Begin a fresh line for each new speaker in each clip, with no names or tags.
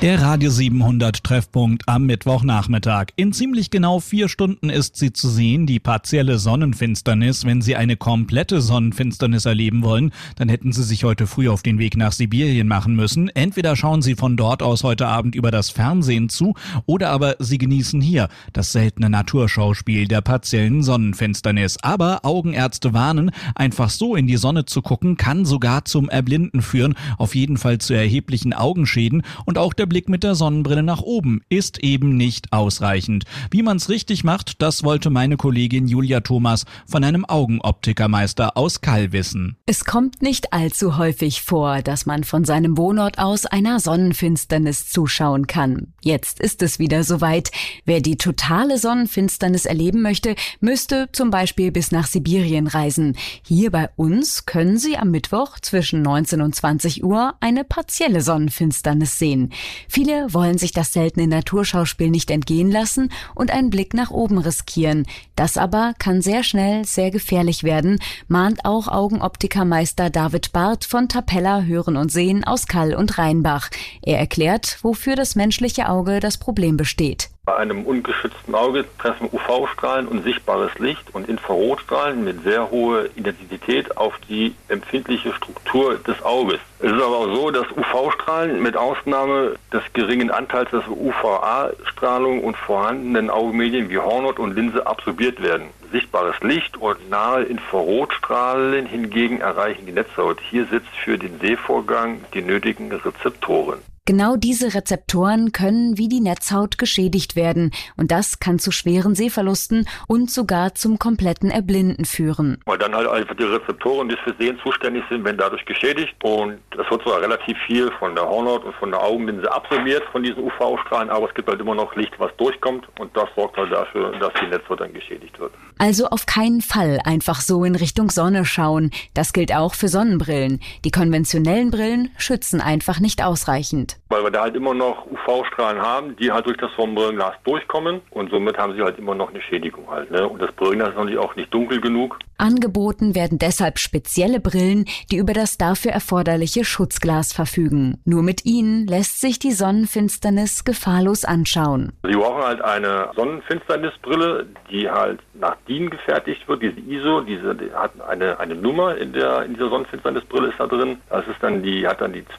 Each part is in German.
Der Radio 700 Treffpunkt am Mittwochnachmittag. In ziemlich genau 4 Stunden ist sie zu sehen, die partielle Sonnenfinsternis. Wenn Sie eine komplette Sonnenfinsternis erleben wollen, dann hätten Sie sich heute früh auf den Weg nach Sibirien machen müssen. Entweder schauen Sie von dort aus heute Abend über das Fernsehen zu, oder aber Sie genießen hier das seltene Naturschauspiel der partiellen Sonnenfinsternis. Aber Augenärzte warnen, einfach so in die Sonne zu gucken, kann sogar zum Erblinden führen, auf jeden Fall zu erheblichen Augenschäden, und auch der Blick mit der Sonnenbrille nach oben ist eben nicht ausreichend. Wie man's richtig macht, das wollte meine Kollegin Julia Thomas von einem Augenoptikermeister aus Kall wissen.
Es kommt nicht allzu häufig vor, dass man von seinem Wohnort aus einer Sonnenfinsternis zuschauen kann. Jetzt ist es wieder soweit. Wer die totale Sonnenfinsternis erleben möchte, müsste zum Beispiel bis nach Sibirien reisen. Hier bei uns können Sie am Mittwoch zwischen 19 und 20 Uhr eine partielle Sonnenfinsternis sehen. Viele wollen sich das seltene Naturschauspiel nicht entgehen lassen und einen Blick nach oben riskieren. Das aber kann sehr schnell sehr gefährlich werden, mahnt auch Augenoptikermeister David Barth von Tapella Hören und Sehen aus Kall und Rheinbach. Er erklärt, wofür das menschliche Auge das Problem besteht.
Bei einem ungeschützten Auge treffen UV-Strahlen und sichtbares Licht und Infrarotstrahlen mit sehr hoher Intensität auf die empfindliche Struktur des Auges. Es ist aber auch so, dass UV-Strahlen mit Ausnahme des geringen Anteils der UVA-Strahlung und vorhandenen Augenmedien wie Hornhaut und Linse absorbiert werden. Sichtbares Licht und nahe Infrarotstrahlen hingegen erreichen die Netzhaut. Hier sitzt für den Sehvorgang die nötigen Rezeptoren.
Genau diese Rezeptoren können wie die Netzhaut geschädigt werden, und das kann zu schweren Sehverlusten und sogar zum kompletten Erblinden führen.
Weil dann halt einfach die Rezeptoren, die für Sehen zuständig sind, werden dadurch geschädigt, und es wird zwar relativ viel von der Hornhaut und von der Augenlinse absorbiert von diesen UV-Strahlen, aber es gibt halt immer noch Licht, was durchkommt, und das sorgt halt dafür, dass die Netzhaut dann geschädigt wird.
Also auf keinen Fall einfach so in Richtung Sonne schauen. Das gilt auch für Sonnenbrillen. Die konventionellen Brillen schützen einfach nicht ausreichend.
Weil wir da halt immer noch UV-Strahlen haben, die halt durch das Sonnenbrillenglas durchkommen, und somit haben sie halt immer noch eine Schädigung halt, ne? Und das Brillenglas ist natürlich auch nicht dunkel genug.
Angeboten werden deshalb spezielle Brillen, die über das dafür erforderliche Schutzglas verfügen. Nur mit ihnen lässt sich die Sonnenfinsternis gefahrlos anschauen.
Sie brauchen halt eine Sonnenfinsternisbrille, die halt nach DIN gefertigt wird. Diese ISO, die hat eine Nummer in dieser Sonnenfinsternisbrille ist da drin. Das ist dann hat dann die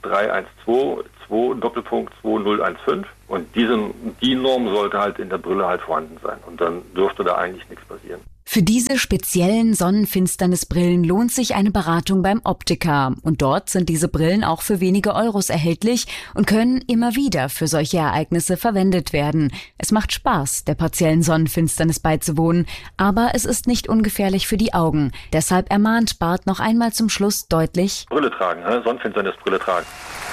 12312 Doppelpunkt 2015, und die Norm sollte halt in der Brille halt vorhanden sein, und dann dürfte da eigentlich nichts passieren.
Für diese speziellen Sonnenfinsternisbrillen lohnt sich eine Beratung beim Optiker, und dort sind diese Brillen auch für wenige Euros erhältlich und können immer wieder für solche Ereignisse verwendet werden. Es macht Spaß, der partiellen Sonnenfinsternis beizuwohnen, aber es ist nicht ungefährlich für die Augen. Deshalb ermahnt Barth noch einmal zum Schluss deutlich:
Brille tragen, Sonnenfinsternisbrille tragen.